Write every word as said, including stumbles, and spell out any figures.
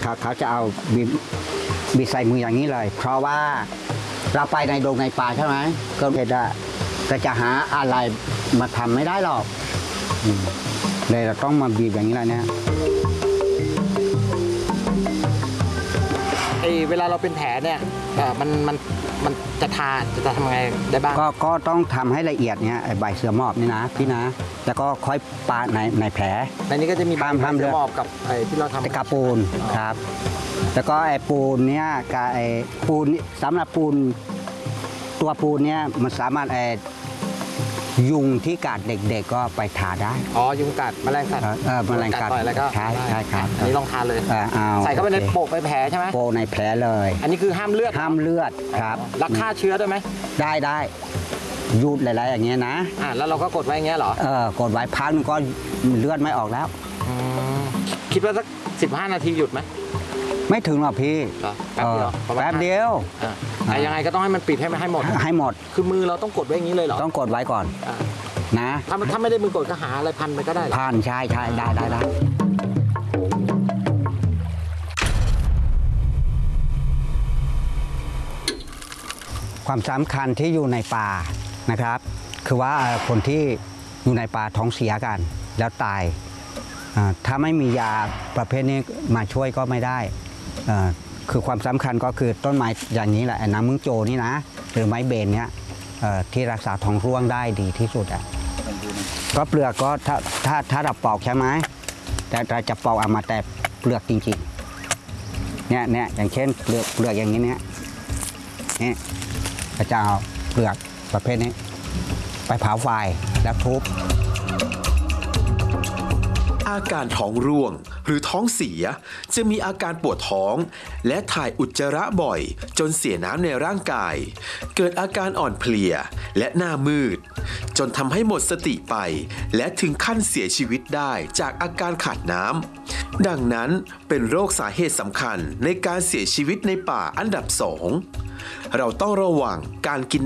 เขาเขาจะเอาบีบบีบใส่มืออย่างนี้เลย เพราะว่าเราไปในดงในป่าใช่ไหมก็เห็นว่าก็จะหาอะไรมาทำไม่ได้หรอกเลยเราต้องมาบีบอย่างนี้แหละเนี่ยไอเวลาเราเป็นแผลเนี่ยมันมันมันจะทาจะทำยังไงได้บ้างก็ก็ต้องทำให้ละเอียดเนี่ยใบเสือหมอบนี่นะพี่นะแล้วก็ค่อยปาในในแผลในนี้ก็จะมีใบเสือหมอบกับไอที่เราทำกระปูนครับแล้วก็ไอปูนเนี่ยกับไอปูนสำหรับปูนตัวปูนเนี่ยมันสามารถไอยุงที่กัดเด็กๆก็ไปทาได้อ๋อยุงกัดแมลงสัตว์เออแมลงกัดอะไรก็ใช่ใช่ครับอันนี้ลองทานเลยใส่เข้าไปในโปะไปแผลใช่ไหมโปะในแผลเลยอันนี้คือห้ามเลือดห้ามเลือดครับรักฆ่าเชื้อได้ไหมได้ได้ยุดหลายๆอย่างเงี้ยนะอ่าแล้วเราก็กดไว้อย่างเงี้ยเหรอเออกดไว้พักนึงก็เลือดไม่ออกแล้วคิดว่าสักสิบห้านาทีหยุดไหมไม่ถึงหรอกพี่แป๊บเดียวแป๊บเดียวแต่ยังไงก็ต้องให้มันปิดให้มันให้หมดให้หมดคือมือเราต้องกดไว้อย่างนี้เลยเหรอต้องกดไว้ก่อนนะถ้าถ้าไม่ได้มือกดก็หาอะไรพันไปก็ได้พันใช่ใช่ได้ได้ได้ความสำคัญที่อยู่ในป่านะครับ คือว่าคนที่อยู่ในป่าท้องเสียกันแล้วตายถ้าไม่มียาประเภทนี้มาช่วยก็ไม่ได้คือความสำคัญก็คือต้นไม้อย่างนี้แหละน้ำมึงโจนี่นะหรือไม้เบนเนี้ยที่รักษาท้องร่วงได้ดีที่สุดอ่ะก็เปลือกก็ถ้าถ้าถ้าเราปอกใช่ไหมแต่เราจะปอกเอามาแต่เปลือกจริงๆเนี่ยเนี่ยอย่างเช่นเปลือกเปลือกอย่างนี้เนี่ยนี่เราจะเอาเปลือกประเภทนี้ไปเผาไฟแล้วทุบอาการท้องร่วงหรือท้องเสียจะมีอาการปวดท้องและถ่ายอุจจาระบ่อยจนเสียน้ำในร่างกายเกิดอาการอ่อนเพลียและหน้ามืดจนทำให้หมดสติไปและถึงขั้นเสียชีวิตได้จากอาการขาดน้ำดังนั้นเป็นโรคสาเหตุสำคัญในการเสียชีวิตในป่าอันดับสองเราต้องระวังการกิน